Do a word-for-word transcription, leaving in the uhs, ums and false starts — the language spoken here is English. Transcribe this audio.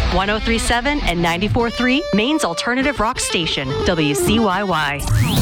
one oh three point seven and ninety-four point three, Maine's alternative rock station, W C Y Y.